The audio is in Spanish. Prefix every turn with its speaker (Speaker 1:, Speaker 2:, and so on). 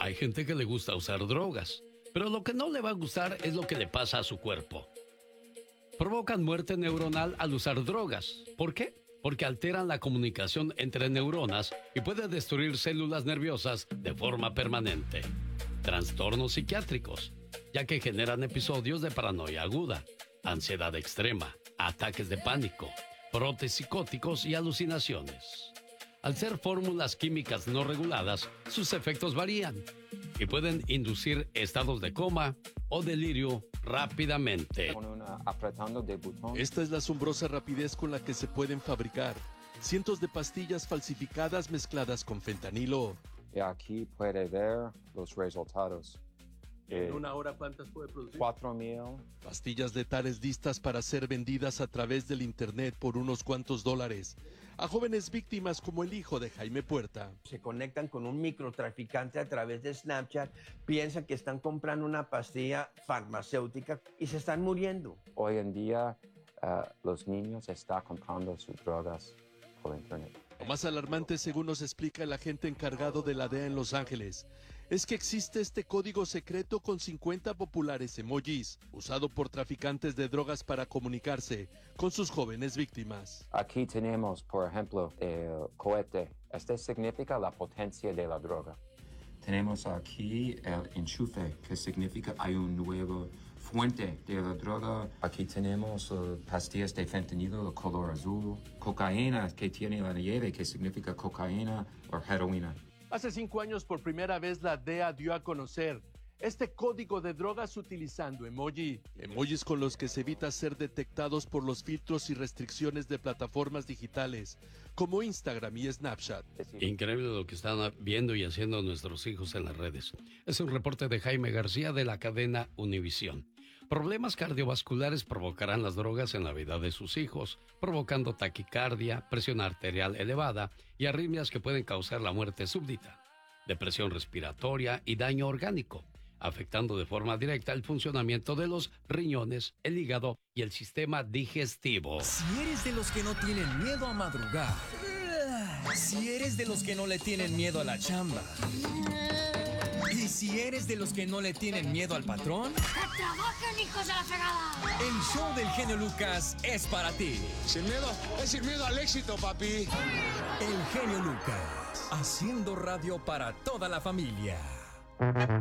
Speaker 1: Hay gente que le gusta usar drogas, pero lo que no le va a gustar es lo que le pasa a su cuerpo. Provocan muerte neuronal al usar drogas. ¿Por qué? Porque alteran la comunicación entre neuronas y pueden destruir células nerviosas de forma permanente. Trastornos psiquiátricos, ya que generan episodios de paranoia aguda, ansiedad extrema, ataques de pánico, brotes psicóticos y alucinaciones. Al ser fórmulas químicas no reguladas, sus efectos varían y pueden inducir estados de coma o delirio rápidamente.
Speaker 2: Esta es la asombrosa rapidez con la que se pueden fabricar cientos de pastillas falsificadas mezcladas con fentanilo.
Speaker 3: Y aquí puede ver los resultados.
Speaker 2: ¿En una hora cuántas puede producir?
Speaker 3: 4,000.
Speaker 2: Pastillas letales listas para ser vendidas a través del internet por unos cuantos dólares a jóvenes víctimas como el hijo de Jaime Puerta.
Speaker 4: Se conectan con un microtraficante a través de Snapchat, piensan que están comprando una pastilla farmacéutica y se están muriendo.
Speaker 3: Hoy en día los niños están comprando sus drogas por internet.
Speaker 2: Lo más alarmante, según nos explica el agente encargado de la DEA en Los Ángeles, es que existe este código secreto con 50 populares emojis, usado por traficantes de drogas para comunicarse con sus jóvenes víctimas.
Speaker 3: Aquí tenemos, por ejemplo, el cohete. Este significa la potencia de la droga. Tenemos aquí el enchufe, que significa hay un nuevo fuente de la droga. Aquí tenemos pastillas de fentanilo de color azul. Cocaína, que tiene la nieve, que significa cocaína o heroína.
Speaker 2: Hace 5 años, por primera vez, la DEA dio a conocer este código de drogas utilizando emojis con los que se evita ser detectados por los filtros y restricciones de plataformas digitales como Instagram y Snapchat.
Speaker 1: Increíble lo que están viendo y haciendo nuestros hijos en las redes. Es un reporte de Jaime García de la cadena Univisión. Problemas cardiovasculares provocarán las drogas en la vida de sus hijos, provocando taquicardia, presión arterial elevada y arritmias que pueden causar la muerte súbdita, depresión respiratoria y daño orgánico, afectando de forma directa el funcionamiento de los riñones, el hígado y el sistema digestivo.
Speaker 5: Si eres de los que no tienen miedo a madrugar, si eres de los que no le tienen miedo a la chamba, y si eres de los que no le tienen miedo al patrón,
Speaker 6: ¡que trabajen, hijos de la fregada!
Speaker 5: El show del genio Lucas es para ti.
Speaker 7: Sin miedo, es sin miedo al éxito, papi.
Speaker 5: El genio Lucas, haciendo radio para toda la familia.